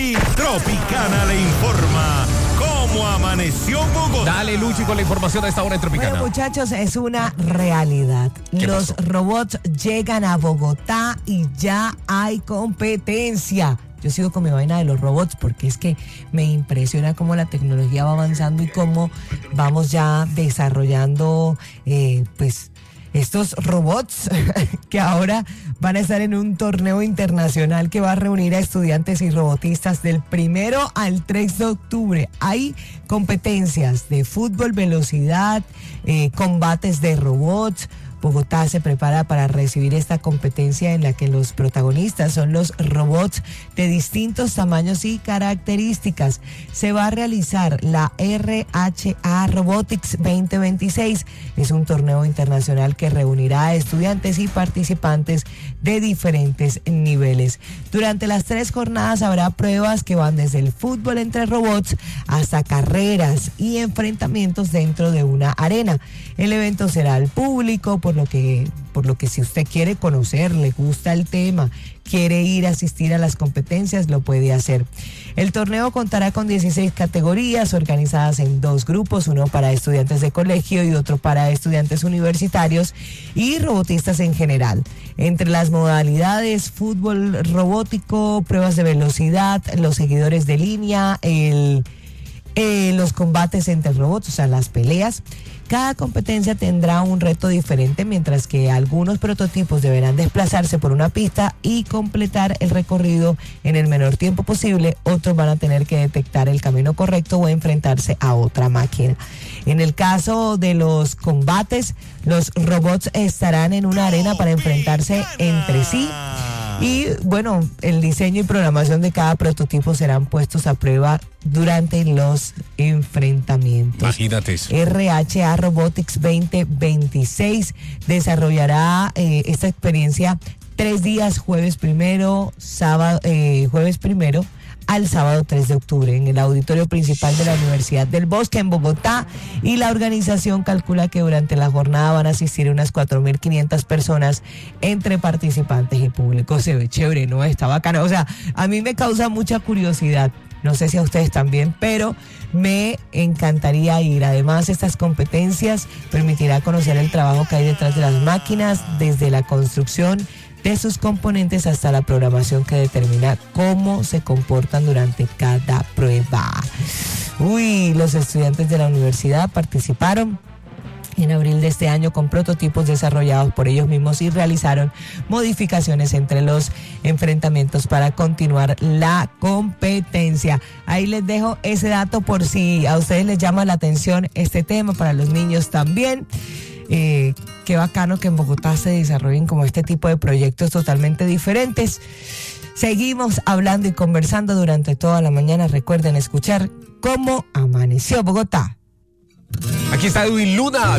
Tropicana le informa cómo amaneció Bogotá. Dale, Luchi, con la información de esta hora en Tropicana. Bueno, muchachos, es una realidad. Los robots llegan a Bogotá y ya hay competencia. Yo sigo con mi vaina de los robots porque es que me impresiona cómo la tecnología va avanzando y cómo vamos ya desarrollando, estos robots que ahora van a estar en un torneo internacional que va a reunir a estudiantes y robotistas del 1 al 3 de octubre. Hay competencias de fútbol, velocidad, combates de robots. Bogotá se prepara para recibir esta competencia en la que los protagonistas son los robots de distintos tamaños y características. Se va a realizar la RHA Robotics 2026. Es un torneo internacional que reunirá a estudiantes y participantes de diferentes niveles. Durante las 3 jornadas habrá pruebas que van desde el fútbol entre robots hasta carreras y enfrentamientos dentro de una arena. El evento será al público, por lo que si usted quiere conocer, le gusta el tema, quiere ir a asistir a las competencias, lo puede hacer. El torneo contará con 16 categorías organizadas en 2 grupos, uno para estudiantes de colegio y otro para estudiantes universitarios y robotistas en general. Entre las modalidades, fútbol robótico, pruebas de velocidad, los seguidores de línea, los combates entre robots, o sea, las peleas. Cada competencia tendrá un reto diferente, mientras que algunos prototipos deberán desplazarse por una pista y completar el recorrido en el menor tiempo posible. Otros van a tener que detectar el camino correcto o enfrentarse a otra máquina. En el caso de los combates, los robots estarán en una arena para enfrentarse entre sí. Y bueno, el diseño y programación de cada prototipo serán puestos a prueba durante los enfrentamientos. Imagínate eso. RHA Robotics 2026 desarrollará esta experiencia 3 días, jueves primero al sábado 3 de octubre en el auditorio principal de la Universidad del Bosque en Bogotá, y la organización calcula que durante la jornada van a asistir unas 4.500 personas entre participantes y público. Se ve chévere, ¿no? Está bacano. O sea, a mí me causa mucha curiosidad. No sé si a ustedes también, pero me encantaría ir. Además, estas competencias permitirá conocer el trabajo que hay detrás de las máquinas, desde la construcción de sus componentes hasta la programación que determina cómo se comportan durante cada prueba. Los estudiantes de la universidad participaron en abril de este año con prototipos desarrollados por ellos mismos y realizaron modificaciones entre los enfrentamientos para continuar la competencia. Ahí les dejo ese dato por si a ustedes les llama la atención este tema, para los niños también. Qué bacano que en Bogotá se desarrollen como este tipo de proyectos totalmente diferentes. Seguimos hablando y conversando durante toda la mañana. Recuerden escuchar cómo amaneció Bogotá. Aquí está Edwin Luna.